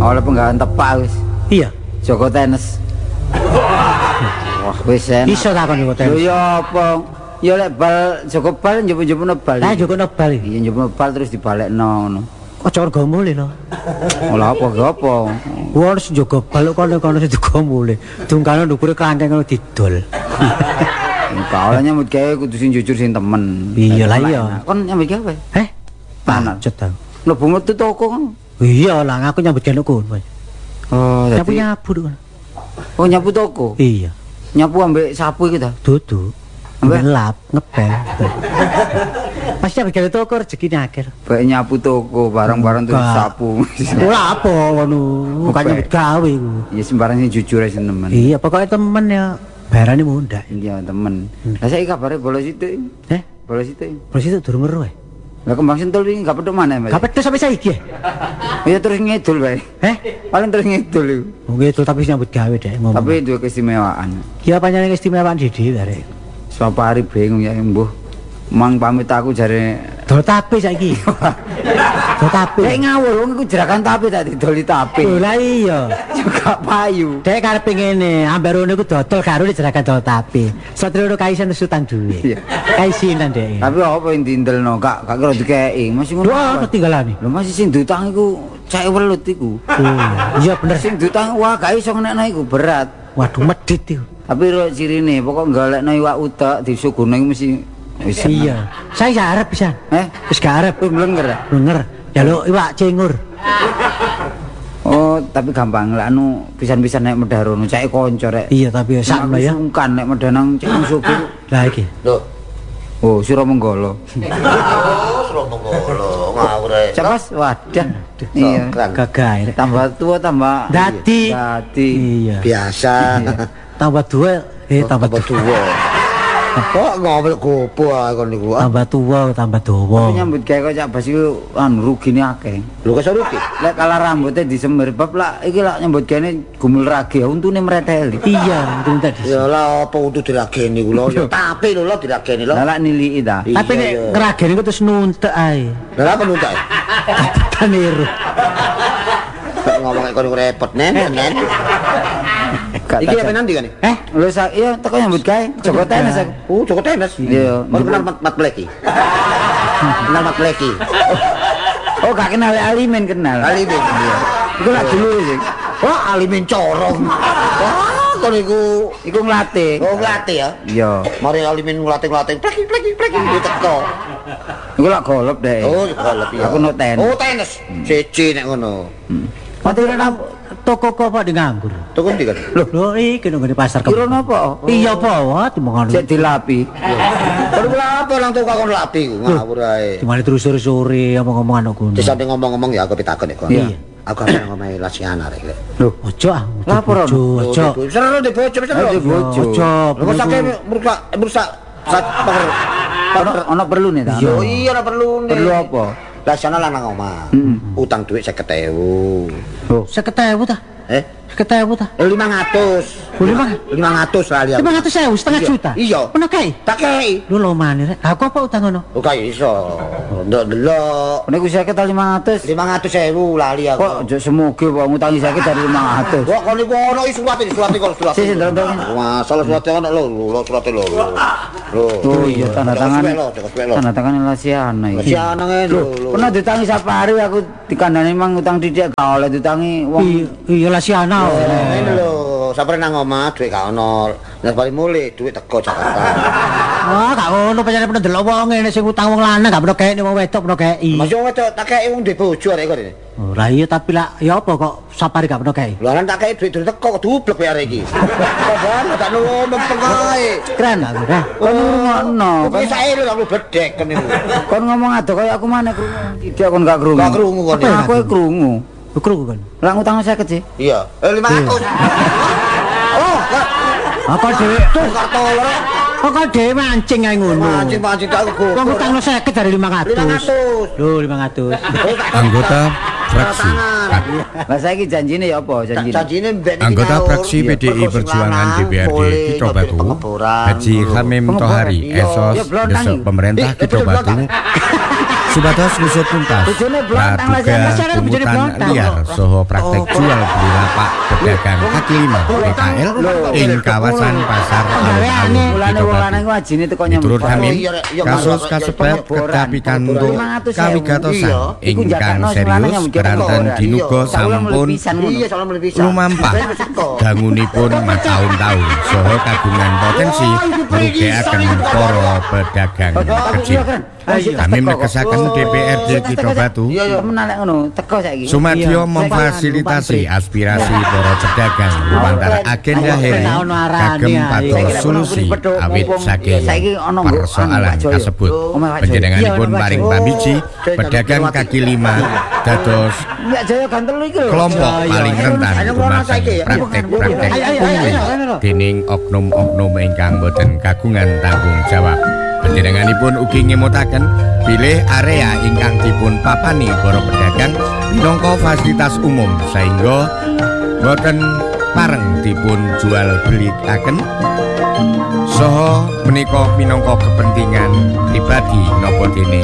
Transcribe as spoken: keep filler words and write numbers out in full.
Oleh penggawean tepak wis. Iya. Joko tenis. Wah, wis enak. Iso takon Joko tenis. Lho ya apa? Ya lek bal Joko bal njupuk-njupuk bal. Lah Joko bal iki. Iya njupuk bal terus dibalekno ngono. Aja orgo mule no. Olah apa ge apa? Wong sing jaga bal kono-kono sing jaga mule. Dungkane ndukure klangkeng ngono didol. Kalau nyambut gawe kudu sing jujur sing temen. Iya lah iya. Kon nyambut gawe? Heh? Tanah cetak. Mlebu metu toko kan. Iya lah aku nyambut gawe kono. Oh, nyapu nyapu kono. Oh, nyapu toko? Iya. Nyapu ambek sapu iki ta? Dudu. Ambek lap, ngepel. Pasti ambek gawe toko rezekine akeh. Bae nyapu toko, barang-barang terus sapu. Ora apa ngono. Bukan nyambut gawe iku. Ya sembarang sing jujur sing temen. Iya, pokoknya temen ya. Barane mundak. Iya, temen. Lah saiki kabare bolos itu. Heh? Bolos itu. Bolos itu durung meru ae. Lah kembang sentul iki gak pedhok maneh, Mas. Gak pedhok sampai saiki. Iya terus ngidul bae. Heh? Paling terus ngidul iku. Ngidul tapi nyambut gawe dek ngomong. Tapi duwe keistimewaan. Ya pancen keistimewaan dhewe arek. Sapa hari bingung ya mbuh. Mang pamit aku jare dol tape saiki. Dol tape. Dek ngawur wong iku jerakan tape tak didoli tape. Oh lah iya. Juga payu. Dek karepe ngene, ambarone ku dodol karo jerakan dol tape. Satriya kaisen utang duwe. Iya. Kaisinan dek. Tapi apa yang dindelno Kak? Gak kira dikeki. Masih ngono. Wah, ketinggalane. Lho masih sing diutang iku cek welut iku. Oh, iya bener sing diutang wah gak iso ngenekno iku berat. Waduh medhit iku. Tapi ro cirine pokok golekno iwak utek disuguhno iku mesti wis iya. Saya arep pisan. Eh, wis gak arep blenger. Blenger. Jaluk iwak cengur. Oh, tapi gampang lah anu pisan-pisan naik medhar ngono cek kanca rek. Iya, tapi sakno ya. Sungkan nek medhar nang cek musuhku. Lah iki. Lho. Oh, Suromenggolo. Oh, Suromenggolo. Ngawur ae. Cepas wadah. Iya, gagah. Tambah tua tambah dadi. Dadi. Iya. Biasa. Tambah dua eh tambah tua. Kok ngomel gopo ae kon niku. Tambah tua tambah dawa. Tapi nyambut gawe kok Cak Bas iku anu rugine akeh. Lho kok rugi? Lek kala rambutnya disemir bab lah iki lak nyambut gawe gumul rage untune mreteli. Iya, untu tadi. Ya lah apa untu dirageni ku lho. Ya tapi lho lho dirageni lho. Lah lak niliki ta. Tapi nek ngerageni ku terus nuntek ae. Lah apa nuntek? Taniru. Ngomong kok repot nen nen. Iki apa nanti kan? Eh, lho sak iya teko nyambut gawe Joko tenis aku. Oh, Joko tenis. Iya. Baru kenal Mat Mat Bleki. Kenal Mat Bleki. Oh, gak kenal Alimin kenal. Alimin. Iya. Iku lak dulu sih. Wah, Alimin corong. Wah, kon iku iku nglatih. Oh, nglatih ya? Iya. Mari Alimin nglatih-nglatih pleki pleki pleki diteko. Iku lak golop deh. Oh, golop ya. Aku no tenis. Oh, tenis. Siji nek ngono. Pati nek toko kok di nganggur. Toko ndi kan? Lho, lho iki nang pasar kok. Kira napa? Iya apa wae dimongono. Cek dilapi. Baru apa lang toko kon lapi ku ngawur ae. Dimane terus sore-sore ngomong-ngomong ana kono. Desa ngomong-ngomong ya aku pitakon nek kon. Iya. Aku arep ngomahi Lasiana rek. Lho, ojo ah. Lapor. Ojo. Seru de bojo wis Di bojo. Ojo. Lho sake merusak merusak sak Ono ono perlu nih ta? Iya ora perlu. Perlu apa? Lasiana lanang omah. Utang duit seket ewu. Oh, seket ewu ta? Eh, seket ewu ta? lima ratus. lima ratus lah lihat. lima ratus ewu setengah juta. Iya. Ono kae? Tak kei. Lu lo maneh rek. Aku apa utang ngono? Oh kae iso. Ndok delok. niku seket lima ratus. lima ratus ewu lali aku. Kok ojo semoga wong ngutangi seket dari lima ratus. Kok kon niku ono surat iki surat iki surat. Sih, ndok-ndok. Masalah surat ono lho, lho surat lho. Lho. Oh iya tanda tangan. Tanda tangan Lasiana iki. Lasiana ngene lho. Pernah ditangi sapari aku dikandani mang utang didik gak oleh ditangi wong. Iya Lasiana. Ngene lho, sapare nang omah dhuwit gak ono. Lah bali mulih dhuwit teko Jakarta. Wah, gak ngono pancen pernah delok wong ngene sing utang wong lanang gak pernah kei wong wedok pernah kei. Mas wong wedok tak kei wong ndek bojo arek kok. Ora iya tapi lah ya apa kok sapari gak pernah kei. Lho lan tak kei dhuwit dhuwit teko dublek ya arek iki. Kok ban tak nulung mempeng ae. Keren aku dah. Kon ngono. Kok sae lho aku bedek kan niku. Kon ngomong ado kaya aku maneh krungu. Tidak kon gak krungu. Gak krungu kon. Aku krungu. Krungu kan. Lah utang seket sih. Iya. Eh lima ratus. Oh, apa dhewe tuh kartu lho. Kok dhewe mancing ae ngono. Mancing-mancing tak go. Wong utang seket dari lima ratus. lima ratus. Lho lima ratus. Anggota fraksi Lah saiki janjine ya apa janjine? Janjine mbek Anggota fraksi P D I Perjuangan D P R D Kito Batu Haji Hamim Tohari Esos Desok Pemerintah Kito Batu Supados ngusut tuntas praduga pungutan liar saha praktek jual beli lapak pedagang kaki lima P K L ing kawasan pasar alun-alun Pitobat. Miturut Hamim, kasus kasebat kedah pikantuk kawigatosan ingkang serius keranten dinuga sampun lumampah dangunipun mataun-taun saha kagungan potensi merugiaken para pedagang kecil. Hamim negesaken D P R D Kitobatu Sumadyo memfasilitasi aspirasi para pedagang lumantar agenda heri kagem patos solusi awit saking persoalan kasebut. Panjenenganipun paring pambiji pedagang kaki lima dados kelompok paling rentan gumaken praktek-praktek pungli dening oknum-oknum ingkang boten kagungan tanggung jawab. Panjenenganipun ugi ngemutaken bilih area ingkang dipun papani para pedagang minangka fasilitas umum sehingga boten pareng dipun jual belikaken saha menika minangka kepentingan pribadi napa dene